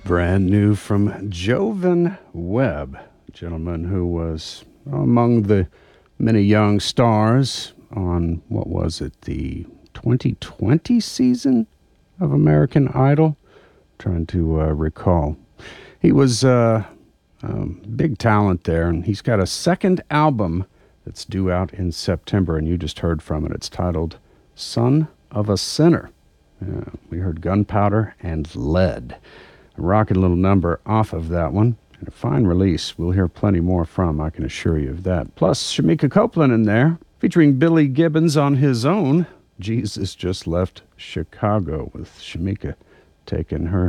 Brand new from Jovan Webb, a gentleman who was among the many young stars on, what was it, the 2020 season of American Idol? Trying to recall. He was big talent there, and he's got a second album that's due out in September, and you just heard from it. It's titled Son of a Sinner. We heard Gunpowder and Lead. A rocking little number off of that one, and a fine release. We'll hear plenty more from, I can assure you of that. Plus, Shemekia Copeland in there, featuring Billy Gibbons on his own. Jesus Just Left Chicago, with Shemekia taking her